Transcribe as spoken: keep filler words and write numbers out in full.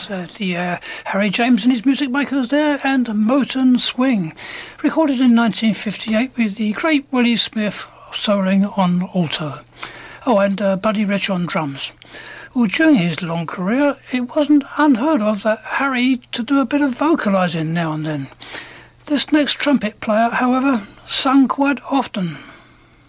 yes, uh, the uh, Harry James and his Music Makers there, and Moton Swing, recorded in nineteen fifty-eight with the great Willie Smith soloing on alto. Oh, and uh, Buddy Rich on drums. Well, during his long career, it wasn't unheard of for Harry to do a bit of vocalising now and then. This next trumpet player, however, sung quite often.